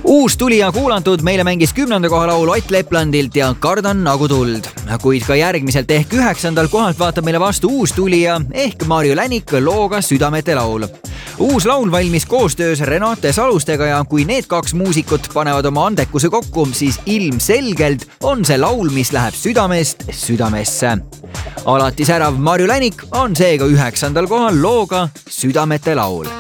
Uus tulija kuulantud meile mängis 10. koha laul Ott Leplandilt ja Kardan nagu tuld. Kuid ka järgmiselt ehk 9. kohalt vaatab meile vastu uus tulija ehk Marju Länik looga Südamete laul. Uus laul valmis koostöös Renate Salustega ja kui need kaks muusikut panevad oma andekuse kokku, siis ilmselgelt on see laul, mis läheb südamest südamesse. Alati särav Marju Länik on seega 9. kohal looga Südamete laul.